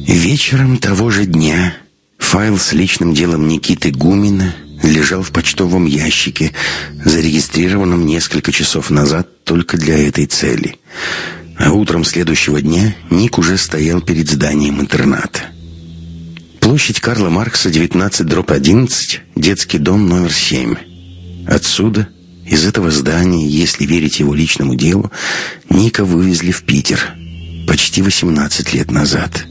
Вечером того же дня файл с личным делом Никиты Гумина лежал в почтовом ящике, зарегистрированном несколько часов назад только для этой цели. А утром следующего дня Ник уже стоял перед зданием интерната. Площадь Карла Маркса, 19/11, детский дом номер 7. Отсюда, из этого здания, если верить его личному делу, Ника вывезли в Питер почти 18 лет назад.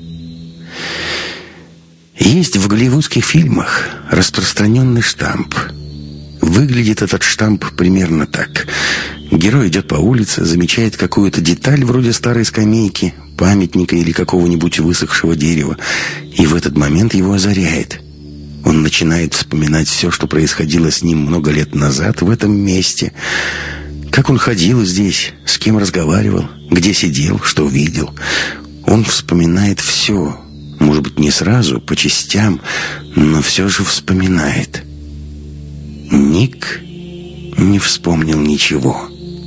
Есть в голливудских фильмах распространенный штамп. Выглядит этот штамп примерно так. Герой идет по улице, замечает какую-то деталь вроде старой скамейки, памятника или какого-нибудь высохшего дерева, и в этот момент его озаряет. Он начинает вспоминать все, что происходило с ним много лет назад в этом месте. Как он ходил здесь, с кем разговаривал, где сидел, что видел. Он вспоминает все. Может быть, не сразу, по частям, но все же вспоминает. Ник не вспомнил ничего.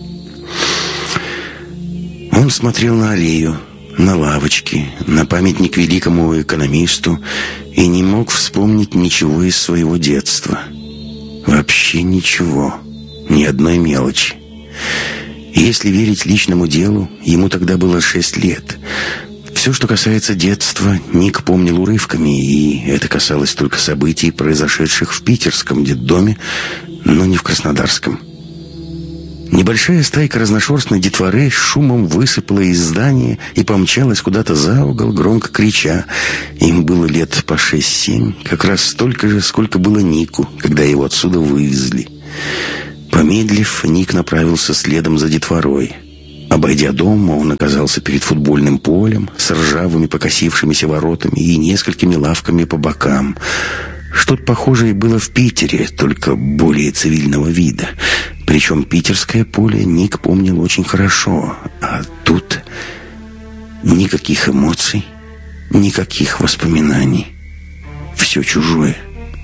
Он смотрел на аллею, на лавочки, на памятник великому экономисту и не мог вспомнить ничего из своего детства. Вообще ничего, ни одной мелочи. Если верить личному делу, ему тогда было 6 лет. Все, что касается детства, Ник помнил урывками, и это касалось только событий, произошедших в питерском детдоме, но не в краснодарском. Небольшая стайка разношерстной детворы с шумом высыпала из здания и помчалась куда-то за угол, громко крича. Им было лет по 6-7, как раз столько же, сколько было Нику, когда его отсюда вывезли. Помедлив, Ник направился следом за детворой. Обойдя дом, он оказался перед футбольным полем с ржавыми покосившимися воротами и несколькими лавками по бокам. Что-то похожее было в Питере, только более цивильного вида. Причем питерское поле Ник помнил очень хорошо, а тут никаких эмоций, никаких воспоминаний. Все чужое.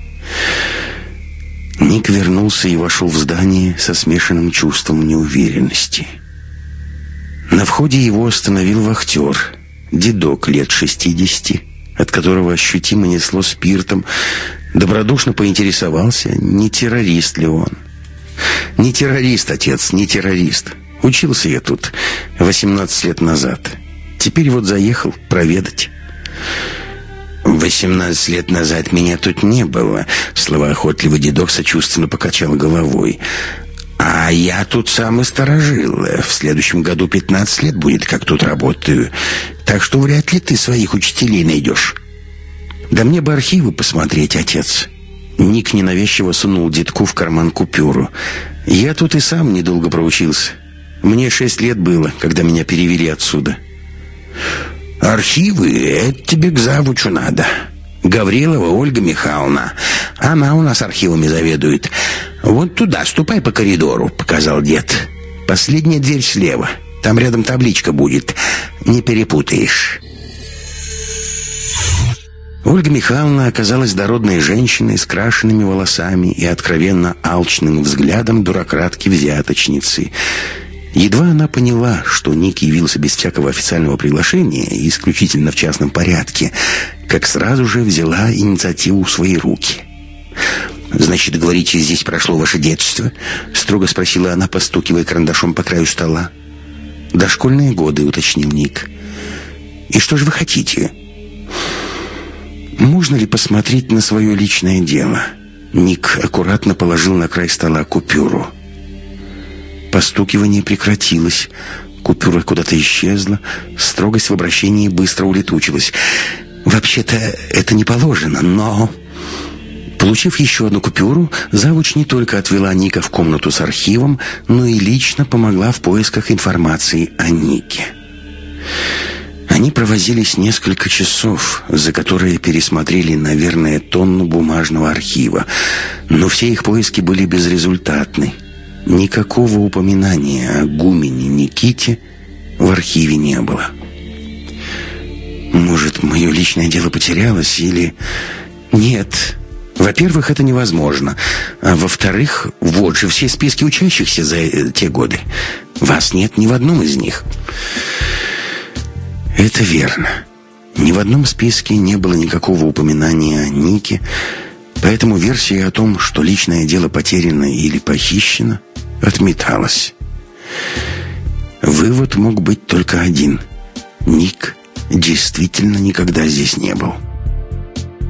Ник вернулся и вошел в здание со смешанным чувством неуверенности. На входе его остановил вахтер, дедок лет 60, от которого ощутимо несло спиртом, добродушно поинтересовался, не террорист ли он. «Не террорист, отец, не террорист. Учился я тут 18 лет назад. Теперь вот заехал проведать». 18 лет назад меня тут не было», — словоохотливый дедок сочувственно покачал головой. «А я тут самый старожил. В следующем году 15 лет будет, как тут работаю. Так что вряд ли ты своих учителей найдешь». «Да мне бы архивы посмотреть, отец». Ник ненавязчиво сунул дедку в карман купюру. «Я тут и сам недолго проучился. Мне 6 лет было, когда меня перевели отсюда». «Архивы? Это тебе к завучу надо. Гаврилова Ольга Михайловна. Она у нас архивами заведует. Вот туда, ступай по коридору», — показал дед. «Последняя дверь слева. Там рядом табличка будет. Не перепутаешь». Ольга Михайловна оказалась дородной женщиной с крашенными волосами и откровенно алчным взглядом бюрократки-взяточницы. Едва она поняла, что Ник явился без всякого официального приглашения и исключительно в частном порядке, как сразу же взяла инициативу в свои руки. «Значит, говорите, здесь прошло ваше детство?» — строго спросила она, постукивая карандашом по краю стола. «Дошкольные годы», — уточнил Ник. «И что же вы хотите?» «Можно ли посмотреть на свое личное дело?» Ник аккуратно положил на край стола купюру. Постукивание прекратилось. Купюра куда-то исчезла. Строгость в обращении быстро улетучилась. «Вообще-то это не положено, но...» Получив еще одну купюру, завуч не только отвела Ника в комнату с архивом, но и лично помогла в поисках информации о Нике. Они провозились несколько часов, за которые пересмотрели, наверное, тонну бумажного архива. Но все их поиски были безрезультатны. Никакого упоминания о Гумине Никите в архиве не было. Может, мое личное дело потерялось или... Нет. Во-первых, это невозможно. А во-вторых, вот же все списки учащихся за те годы. Вас нет ни в одном из них. Это верно. Ни в одном списке не было никакого упоминания о Нике, поэтому версия о том, что личное дело потеряно или похищено, отметалась. Вывод мог быть только один. Ник действительно никогда здесь не был.